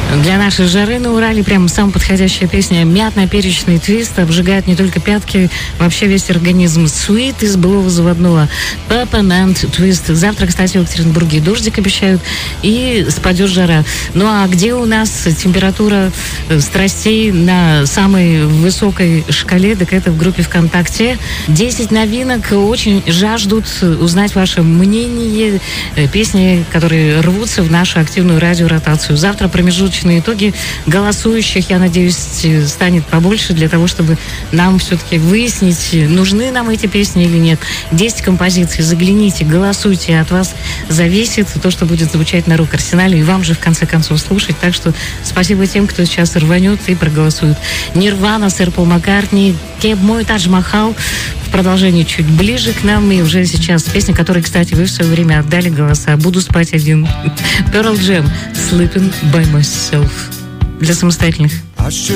Для нашей жары на Урале прям самая подходящая песня. Мятно-перечный твист обжигает не только пятки, вообще весь организм. Sweet из былого заводного. Peppermint Twist. Завтра, кстати, в Екатеринбурге дождик обещают и спадет жара. Ну а где у нас температура страстей на самой высокой шкале? Так это в группе ВКонтакте. 10 новинок. Очень жаждут узнать ваше мнение. Песни, которые рвутся в нашу активную радиоротацию. Завтра промежуточные итоги голосующих, я надеюсь, станет побольше для того, чтобы нам все-таки выяснить, нужны нам эти песни или нет. 10 композиций, загляните, голосуйте, от вас зависит то, что будет звучать на рок-арсенале, и вам же в конце концов слушать. Так что спасибо тем, кто сейчас рванет и проголосует. Нирвана, сэр Пол Маккартни, мой Тадж Махал. В продолжении чуть ближе к нам, и уже сейчас песня, которой, кстати, вы в свое время отдали голоса. «Буду спать один». Pearl Jam, «Sleeping by myself». Для самостоятельных.